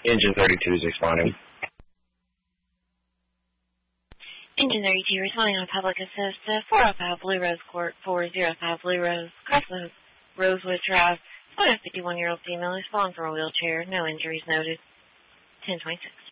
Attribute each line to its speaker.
Speaker 1: Engine 32 is responding.
Speaker 2: Engine 32 responding on public assist to 405 Blue Rose Court, 405 Blue Rose, across the Rosewood Drive. 51-year-old female is falling from a wheelchair. No injuries noted. 1026.